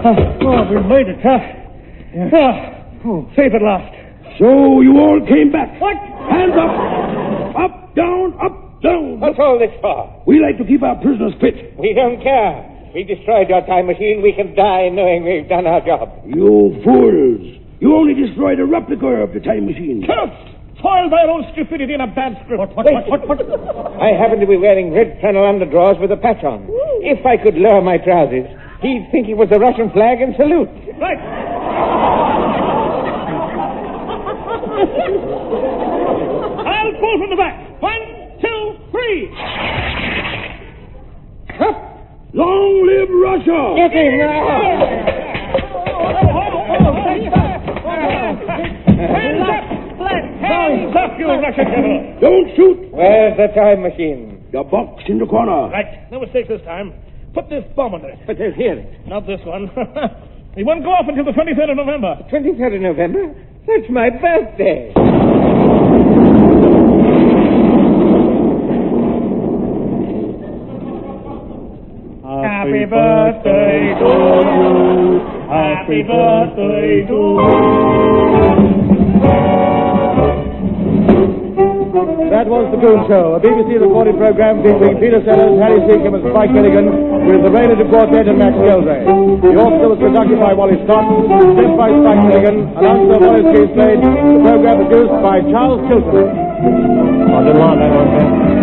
We made it, huh? Safe at last. So you all came back. What? Hands up. Up, down, up, down. What's all this for? We like to keep our prisoners fit. We don't care. We destroyed your time machine. We can die knowing we've done our job. You fools. You only destroyed a replica of the time machine. Cursed! Foiled by your own stupidity in a bad script. What? I happen to be wearing red flannel underdrawers with a patch on. If I could lower my trousers, he'd think it was the Russian flag and salute. Right. I'll pull from the back. 1, 2, 3. Huh? Long live Russia! Get him now! Hands up! Hands up, you Russian devil! Don't shoot! Where's the time machine? The box in the corner. Right. No mistakes this time. Put this bomb under it. But they'll hear it. Not this one. It won't go off until the 23rd of November. 23rd of November? That's my birthday. Happy birthday to you. Happy birthday to you. That was The Goon Show, a BBC recorded program featuring Peter Sellers, Harry Seacombe and Spike Milligan, with the Raynard Quartet and Max Geldray. The orchestra was conducted by Wally Scott, script by Spike Milligan, announcer Wallace Keith Slade, the program produced by Charles Chilton.